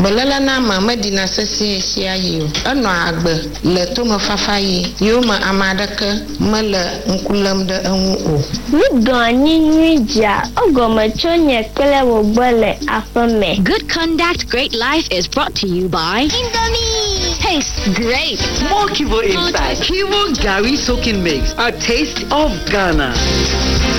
Belela na mama dina sese sia yi. Ano agbe le to me fafa yi. Yo ma amadaka me le nkulam de enwu o. Good Conduct Great Life is brought to you by Indomie. Tastes great. More Kivo inside. Kivo Gary Soaking Mix. A taste of Ghana.